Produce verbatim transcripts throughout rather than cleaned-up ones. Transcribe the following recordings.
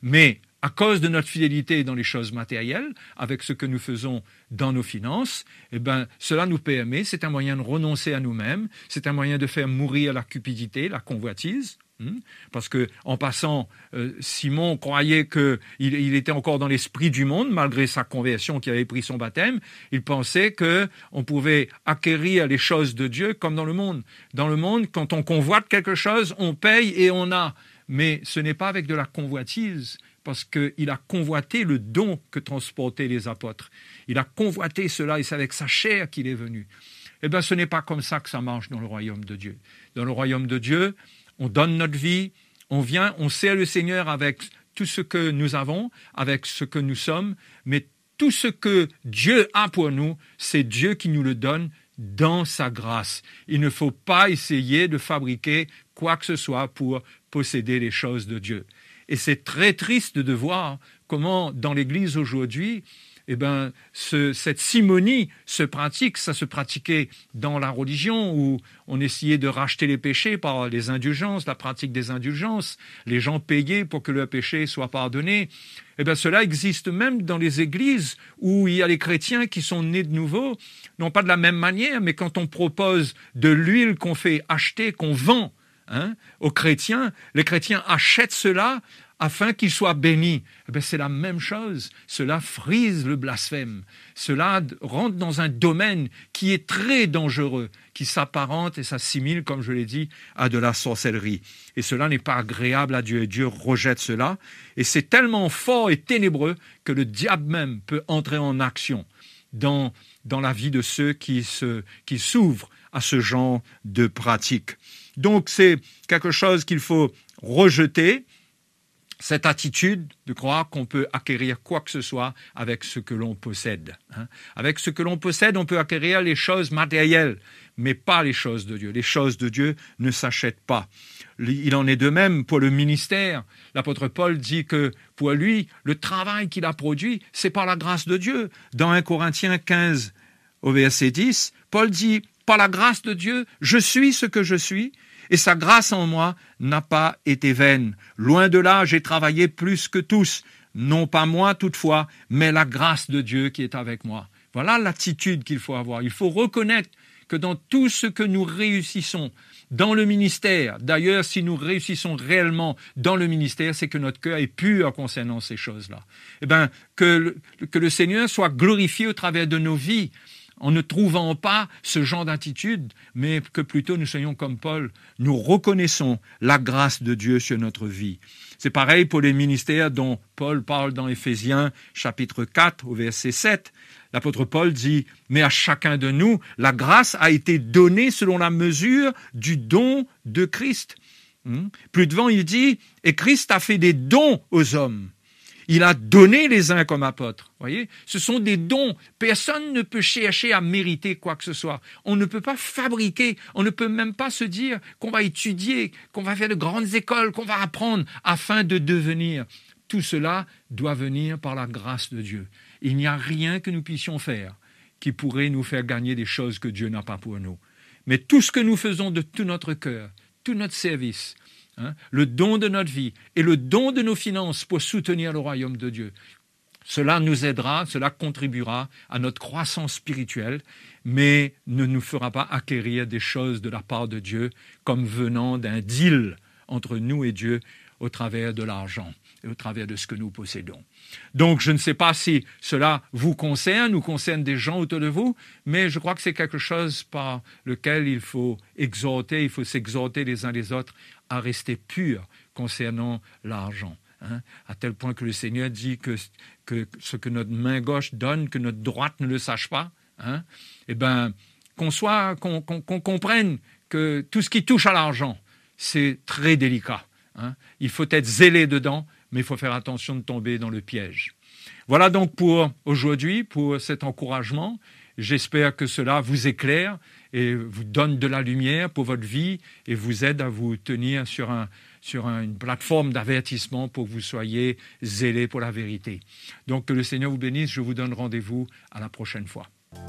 Mais à cause de notre fidélité dans les choses matérielles, avec ce que nous faisons dans nos finances, eh ben, cela nous permet, c'est un moyen de renoncer à nous-mêmes, c'est un moyen de faire mourir la cupidité, la convoitise. Parce que, en passant, euh, Simon croyait qu'il il était encore dans l'esprit du monde, malgré sa conversion, qu'il avait pris son baptême. Il pensait qu'on pouvait acquérir les choses de Dieu comme dans le monde. Dans le monde, quand on convoite quelque chose, on paye et on a. Mais ce n'est pas avec de la convoitise, parce qu'il a convoité le don que transportaient les apôtres. Il a convoité cela, et c'est avec sa chair qu'il est venu. Eh bien, ce n'est pas comme ça que ça marche dans le royaume de Dieu. Dans le royaume de Dieu, on donne notre vie, on vient, on sert le Seigneur avec tout ce que nous avons, avec ce que nous sommes, mais tout ce que Dieu a pour nous, c'est Dieu qui nous le donne dans sa grâce. Il ne faut pas essayer de fabriquer quoi que ce soit pour posséder les choses de Dieu. Et c'est très triste de voir comment, dans l'Église aujourd'hui, eh ben, ce, cette simonie se pratique, ça se pratiquait dans la religion où on essayait de racheter les péchés par les indulgences, la pratique des indulgences, les gens payaient pour que leurs péchés soient pardonnés. Eh ben, cela existe même dans les églises où il y a les chrétiens qui sont nés de nouveau, non pas de la même manière, mais quand on propose de l'huile qu'on fait acheter, qu'on vend, hein, aux chrétiens, les chrétiens achètent cela afin qu'ils soient bénis. Eh bien, c'est la même chose. Cela frise le blasphème. Cela rentre dans un domaine qui est très dangereux, qui s'apparente et s'assimile, comme je l'ai dit, à de la sorcellerie. Et cela n'est pas agréable à Dieu. Et Dieu rejette cela. Et c'est tellement fort et ténébreux que le diable même peut entrer en action dans, dans la vie de ceux qui, se, qui s'ouvrent à ce genre de pratique. Donc, c'est quelque chose qu'il faut rejeter, cette attitude de croire qu'on peut acquérir quoi que ce soit avec ce que l'on possède. Hein. Avec ce que l'on possède, on peut acquérir les choses matérielles, mais pas les choses de Dieu. Les choses de Dieu ne s'achètent pas. Il en est de même pour le ministère. L'apôtre Paul dit que pour lui, le travail qu'il a produit, c'est par la grâce de Dieu. Dans un Corinthiens quinze, au verset dix, Paul dit « Par la grâce de Dieu, je suis ce que je suis ». Et sa grâce en moi n'a pas été vaine. Loin de là, j'ai travaillé plus que tous. Non pas moi toutefois, mais la grâce de Dieu qui est avec moi. Voilà l'attitude qu'il faut avoir. Il faut reconnaître que dans tout ce que nous réussissons, dans le ministère, d'ailleurs, si nous réussissons réellement dans le ministère, c'est que notre cœur est pur concernant ces choses-là. Eh bien, que, que le Seigneur soit glorifié au travers de nos vies, en ne trouvant pas ce genre d'attitude, mais que plutôt nous soyons comme Paul, nous reconnaissons la grâce de Dieu sur notre vie. C'est pareil pour les ministères dont Paul parle dans Éphésiens chapitre quatre au verset sept. L'apôtre Paul dit « Mais à chacun de nous, la grâce a été donnée selon la mesure du don de Christ. Hmm? » Plus devant, il dit « Et Christ a fait des dons aux hommes. » Il a donné les uns comme apôtres. Voyez, ce sont des dons. Personne ne peut chercher à mériter quoi que ce soit. On ne peut pas fabriquer. On ne peut même pas se dire qu'on va étudier, qu'on va faire de grandes écoles, qu'on va apprendre afin de devenir. Tout cela doit venir par la grâce de Dieu. Il n'y a rien que nous puissions faire qui pourrait nous faire gagner des choses que Dieu n'a pas pour nous. Mais tout ce que nous faisons de tout notre cœur, tout notre service, Hein, le don de notre vie et le don de nos finances pour soutenir le royaume de Dieu. Cela nous aidera, cela contribuera à notre croissance spirituelle, mais ne nous fera pas acquérir des choses de la part de Dieu comme venant d'un deal entre nous et Dieu au travers de l'argent et au travers de ce que nous possédons. Donc, je ne sais pas si cela vous concerne ou concerne des gens autour de vous, mais je crois que c'est quelque chose par lequel il faut exhorter, il faut s'exhorter les uns les autres à rester purs concernant l'argent. Hein, à tel point que le Seigneur dit que, que ce que notre main gauche donne, que notre droite ne le sache pas. Hein, eh ben, qu'on soit, qu'on, qu'on, qu'on comprenne que tout ce qui touche à l'argent, c'est très délicat. Hein. Il faut être zélé dedans, mais il faut faire attention de tomber dans le piège. Voilà donc pour aujourd'hui, pour cet encouragement. J'espère que cela vous éclaire et vous donne de la lumière pour votre vie et vous aide à vous tenir sur, un, sur un, une plateforme d'avertissement pour que vous soyez zélés pour la vérité. Donc que le Seigneur vous bénisse. Je vous donne rendez-vous à la prochaine fois.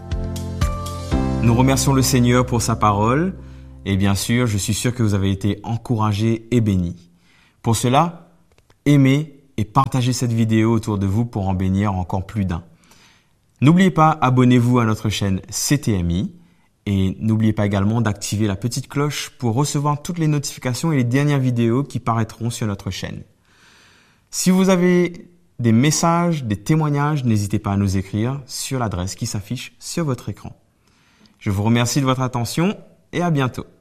Nous remercions le Seigneur pour sa parole et bien sûr, je suis sûr que vous avez été encouragés et bénis. Pour cela, aimez et partagez cette vidéo autour de vous pour en bénir encore plus d'un. N'oubliez pas, abonnez-vous à notre chaîne C T M I et n'oubliez pas également d'activer la petite cloche pour recevoir toutes les notifications et les dernières vidéos qui paraîtront sur notre chaîne. Si vous avez des messages, des témoignages, n'hésitez pas à nous écrire sur l'adresse qui s'affiche sur votre écran. Je vous remercie de votre attention et à bientôt.